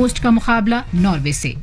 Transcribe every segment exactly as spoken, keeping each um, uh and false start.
Coast का मुकाबला Norway से।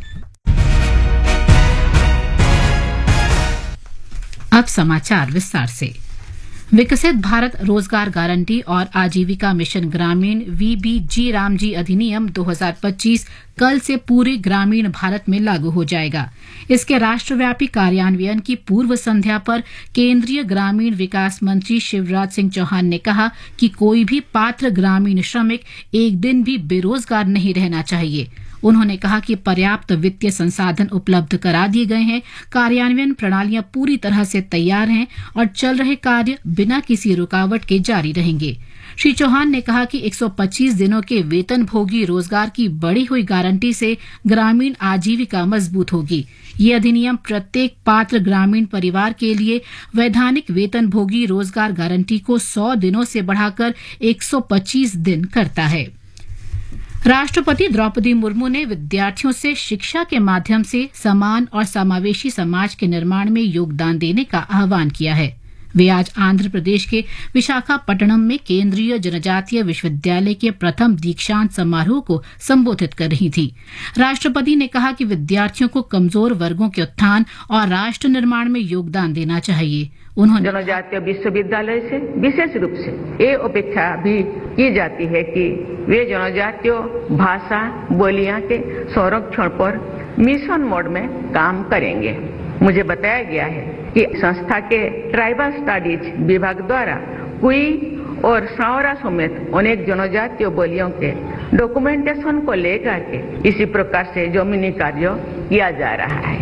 अब समाचार विस्तार से। विकसित भारत रोजगार गारंटी और आजीविका मिशन ग्रामीण वीबीजी रामजी अधिनियम दो हज़ार पच्चीस कल से पूरे ग्रामीण भारत में लागू हो जाएगा। इसके राष्ट्रव्यापी कार्यान्वयन की पूर्व संध्या पर केंद्रीय ग्रामीण विकास मंत्री शिवराज सिंह चौहान ने कहा कि कोई भी पात्र ग्रामीण श्रमिक एक दिन भी बेरोजगार नहीं रहना चाहिए। उन्होंने कहा कि पर्याप्त वित्तीय संसाधन उपलब्ध करा दिए गए हैं, कार्यान्वयन प्रणालियां पूरी तरह से तैयार हैं और चल रहे कार्य बिना किसी रुकावट के जारी रहेंगे। श्री चौहान ने कहा कि एक सौ पच्चीस दिनों के वेतनभोगी रोजगार की बढ़ी हुई गारंटी से ग्रामीण आजीविका मजबूत होगी। ये अधिनियम प्रत्येक पात्र ग्रामीण परिवार के लिए वैधानिक वेतनभोगी रोजगार गारंटी को सौ दिनों से बढ़ाकर एक सौ पच्चीस दिन करता है। राष्ट्रपति द्रौपदी मुर्मू ने विद्यार्थियों से शिक्षा के माध्यम से समान और समावेशी समाज के निर्माण में योगदान देने का आह्वान किया है। वे आज आंध्र प्रदेश के विशाखापट्टनम में केंद्रीय जनजातीय विश्वविद्यालय के प्रथम दीक्षांत समारोह को संबोधित कर रही थी। राष्ट्रपति ने कहा कि विद्यार्थियों को कमजोर वर्गों के उत्थान और राष्ट्र निर्माण में योगदान देना चाहिए। उन्होंने जनजातीय विश्वविद्यालय से विशेष रूप से ये अपेक्षा भी की जाती है कि वे जनजातीय भाषा बोलियां के संरक्षण पर मिशन मोड में काम करेंगे। मुझे बताया गया है कि संस्था के ट्राइबल स्टडीज विभाग द्वारा कुई और सावरा समेत अनेक जनजातीय बोलियों के डॉक्यूमेंटेशन को लेकर के इसी प्रकार से जमीनी कार्य किया जा रहा है।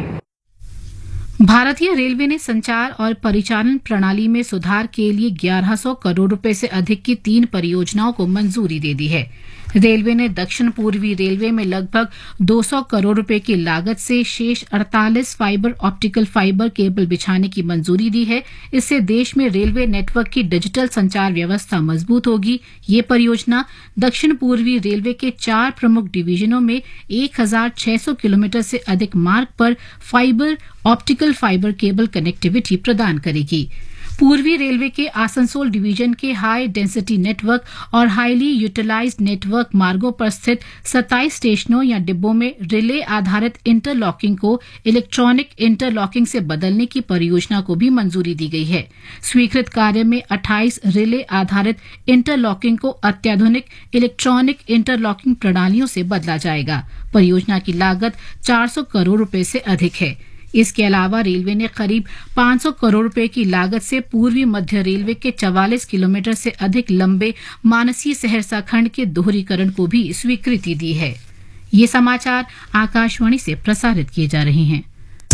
भारतीय रेलवे ने संचार और परिचालन प्रणाली में सुधार के लिए ग्यारह सौ करोड़ रुपए से अधिक की तीन परियोजनाओं को मंजूरी दे दी है। रेलवे ने दक्षिण पूर्वी रेलवे में लगभग दो सौ करोड़ रुपए की लागत से शेष अड़तालीस फाइबर ऑप्टिकल फाइबर केबल बिछाने की मंजूरी दी है। इससे देश में रेलवे नेटवर्क की डिजिटल संचार व्यवस्था मजबूत होगी। ये परियोजना दक्षिण पूर्वी रेलवे के चार प्रमुख डिवीजनों में एक हज़ार छह सौ किलोमीटर से अधिक मार्ग पर fibre optical fibre cable connectivity प्रदान करेगी। पूर्वी रेलवे के आसनसोल डिवीजन के हाई डेंसिटी नेटवर्क और हाईली यूटिलाइज्ड नेटवर्क मार्गों पर स्थित सत्ताईस स्टेशनों या डिब्बों में रिले आधारित इंटरलॉकिंग को इलेक्ट्रॉनिक इंटरलॉकिंग से बदलने की परियोजना को भी मंजूरी दी गई है। स्वीकृत कार्य में अट्ठाईस रिले आधारित इंटरलॉकिंग को अत्याधुनिक इलेक्ट्रॉनिक इंटरलॉकिंग प्रणालियों से बदला जाएगा। परियोजना की लागत चार सौ करोड़ रुपए से अधिक है। इसके अलावा रेलवे ने करीब पाँच सौ करोड़ रुपए की लागत से पूर्वी मध्य रेलवे के चवालीस किलोमीटर से अधिक लंबे मानसी सहरसा खंड के दोहरीकरण को भी स्वीकृति दी है। ये समाचार आकाशवाणी से प्रसारित किए जा रहे हैं।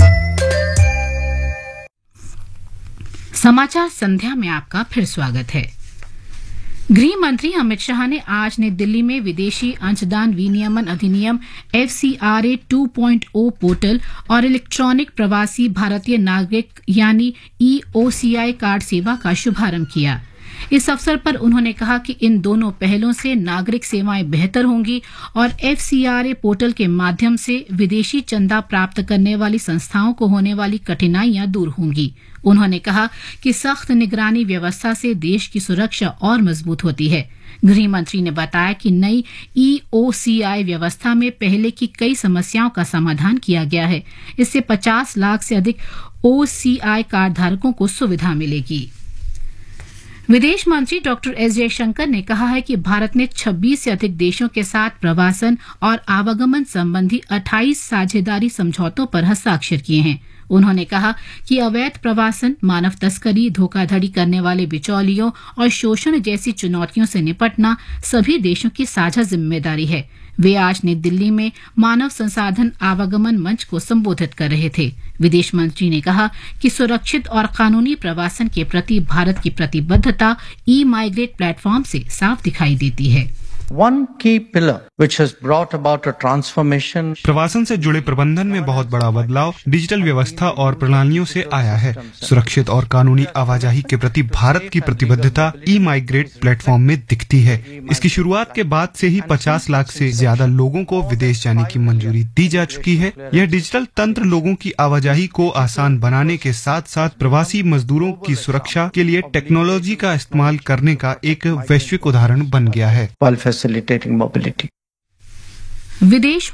समाचार संध्या में आपका फिर स्वागत है। गृह मंत्री अमित शाह ने आज नई दिल्ली में विदेशी अंशदान विनियमन अधिनियम F C R A two point O portal और इलेक्ट्रॉनिक प्रवासी भारतीय नागरिक यानी ई ओ सी आई कार्ड सेवा का शुभारंभ किया। इस अवसर पर उन्होंने कहा कि इन दोनों पहलों से नागरिक सेवाएं बेहतर होंगी और F C R A portal के माध्यम से विदेशी चंदा प्राप्त करने वाली संस्थाओं को होने वाली कठिनाइयां दूर होंगी। उन्होंने कहा कि सख्त निगरानी व्यवस्था से देश की सुरक्षा और मजबूत होती है। गृह मंत्री ने बताया कि नई ई ओ सी आई व्यवस्था में पहले की कई समस्याओं का समाधान किया गया है। इससे पचास लाख से अधिक ओ सी आई कार्ड धारकों को सुविधा मिलेगी। विदेश मंत्री डॉक्टर एस जयशंकर ने कहा है कि भारत ने छब्बीस से अधिक देशों के साथ प्रवासन और आवागमन संबंधी अट्ठाईस साझेदारी समझौतों पर हस्ताक्षर किए हैं। उन्होंने कहा कि अवैध प्रवासन, मानव तस्करी, धोखाधड़ी करने वाले बिचौलियों और शोषण जैसी चुनौतियों से निपटना सभी देशों की साझा जिम्मेदारी है। वे आज नई दिल्ली में मानव संसाधन आवागमन मंच को संबोधित कर रहे थे। विदेश मंत्री ने कहा कि सुरक्षित और कानूनी प्रवासन के प्रति भारत की प्रतिबद्धता ई माइग्रेट प्लेटफॉर्म से साफ दिखाई देती है। One key pillar which has brought about a transformation प्रवासन से जुड़े प्रबंधन में बहुत बड़ा बदलाव डिजिटल व्यवस्था और प्रणालियों से आया है। सुरक्षित और कानूनी आवाजाही के प्रति भारत की प्रतिबद्धता ई माइग्रेट प्लेटफॉर्म में दिखती है। इसकी शुरुआत के बाद से ही पचास लाख से ज्यादा लोगों को विदेश जाने की मंजूरी दी जा चुकी है। यह डिजिटल तंत्र लोगों की आवाजाही को आसान बनाने के साथ साथ प्रवासी मजदूरों की सुरक्षा के लिए टेक्नोलॉजी का इस्तेमाल करने का एक वैश्विक उदाहरण बन गया है। facilitating mobility. विदेश